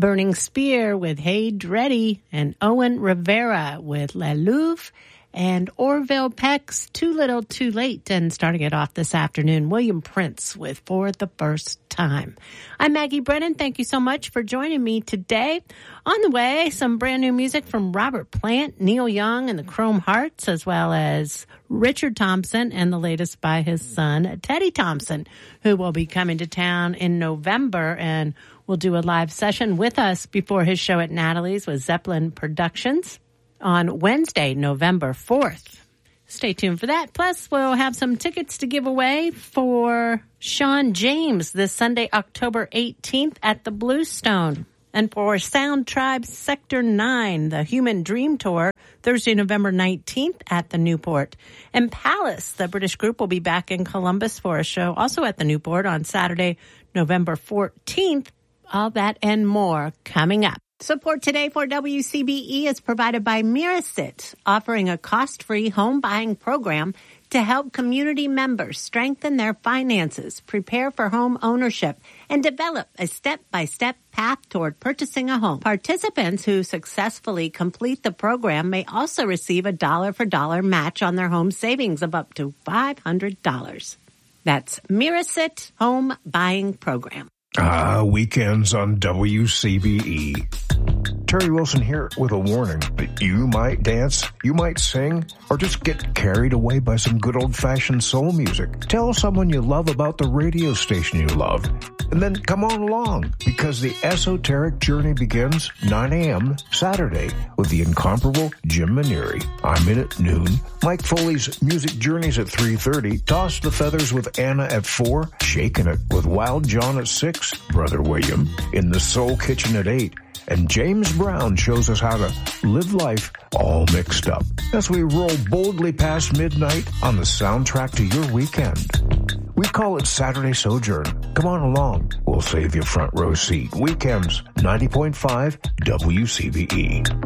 Burning Spear with Hey Dreddy, and Owen Rivera with La Louve, and Orville Peck's Too Little Too Late. And starting it off this afternoon, William Prince with For the First Time. I'm Maggie Brennan. Thank you so much for joining me today. On the way, some brand new music from Robert Plant, Neil Young and the Chrome Hearts, as well as Richard Thompson and the latest by his son, Teddy Thompson, who will be coming to town in November and will do a live session with us before his show at Natalie's with Zeppelin Productions on Wednesday, November 4th. Stay tuned for that. Plus, we'll have some tickets to give away for Sean James this Sunday, October 18th at the Bluestone. And for Sound Tribe Sector 9, the Human Dream Tour, Thursday, November 19th at the Newport. And Palace, the British group, will be back in Columbus for a show also at the Newport on Saturday, November 14th. All that and more coming up. Support today for WCBE is provided by Mirasit, offering a cost-free home buying program to help community members strengthen their finances, prepare for home ownership, and develop a step-by-step path toward purchasing a home. Participants who successfully complete the program may also receive a dollar-for-dollar match on their home savings of up to $500. That's Mirasit Home Buying Program. Weekends on WCBE. Terry Wilson here with a warning that you might dance, you might sing, or just get carried away by some good old-fashioned soul music. Tell someone you love about the radio station you love, and then come on along, because the esoteric journey begins 9 a.m. Saturday with the incomparable Jim Maneri. I'm in at noon. Mike Foley's Music Journeys at 3:30. Toss the Feathers with Anna at 4. Shaking It with Wild John at 6. Brother William in the Soul Kitchen at 8. And James Brown shows us how to live life all mixed up as we roll boldly past midnight on the soundtrack to your weekend. We call it Saturday Sojourn. Come on along. We'll save you a front row seat. Weekends, 90.5 WCBE.